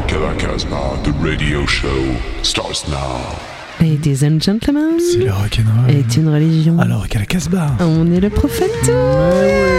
Que la Casbah, the radio show starts now. Ladies and gentlemen, Si le rock'n'roll est une religion, alors qu'à la Casbah. on est le prophète.